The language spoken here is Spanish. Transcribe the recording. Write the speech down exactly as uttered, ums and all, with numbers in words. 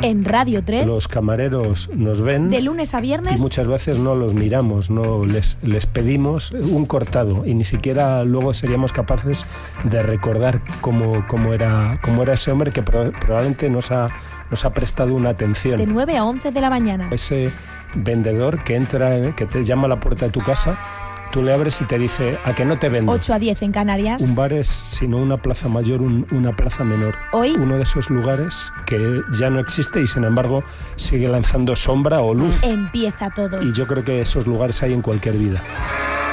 en Radio tres. Los camareros nos ven. De lunes a viernes. Y muchas veces no los miramos, no les, les pedimos un cortado y ni siquiera luego seríamos capaces de recordar cómo, cómo, era, cómo era ese hombre que pro, probablemente nos ha, nos ha prestado una atención. De nueve a once de la mañana. Ese vendedor que entra, que te llama a la puerta de tu casa, tú le abres y te dice, ¿a que no te vendo? ocho a diez en Canarias. Un bar es, si no una plaza mayor, un, una plaza menor. Hoy. Uno de esos lugares que ya no existe y sin embargo sigue lanzando sombra o luz. Empieza todo. Y yo creo que esos lugares hay en cualquier vida.